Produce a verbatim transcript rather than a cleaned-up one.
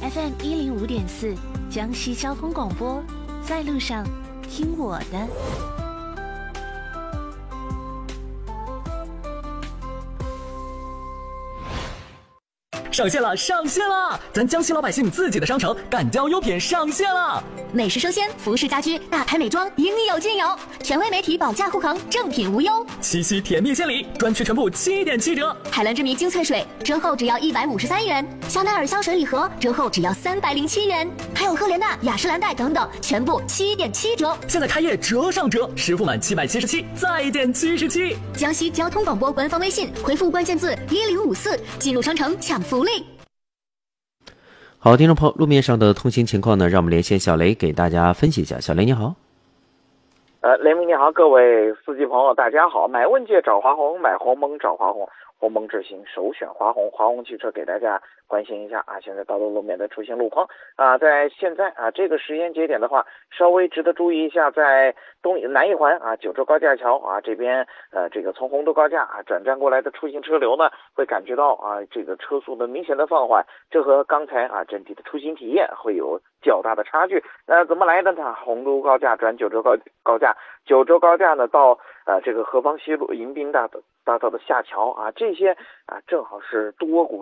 F M 一零五点四，江西交通广播，在路上听我的。 上线了，上线了！咱江西老百姓自己的商城敢雕优品上线了， 美食生鲜、服饰家居、大牌美妆，应有尽有。权威媒体保价护航，正品无忧。 七夕甜蜜献礼，专区全部七点七折。 海蓝之谜精粹水折后只要一百五十三元，香奈儿香水礼盒折后只要三百零七元，还有赫莲娜、雅诗兰黛等等，全部七点七折。 现在开业折上折，实付满七百七十七，再减七十七。 江西交通广播官方微信回复关键字一零五四，进入商城抢福利。 好，听众朋友，路面上的通行情况呢，让我们连线小雷给大家分析一下。小雷你好。 呃，雷鸣你好，各位司机朋友大家好。买问界找华虹，买鸿蒙找华虹，鸿蒙智行首选华虹。华虹汽车给大家关心一下啊，现在道路路面的出行路况啊，在现在啊这个时间节点的话，稍微值得注意一下，在东南一环啊九州高架桥啊这边呃这个从洪都高架啊转站过来的出行车流呢，会感觉到啊这个车速的明显的放缓，这和刚才啊整体的出行体验会有较大的差距。那怎么来的呢？洪都高架转九州高高架，九州高架呢到呃这个河坊西路迎宾大道大道的下桥啊，这些啊正好是多股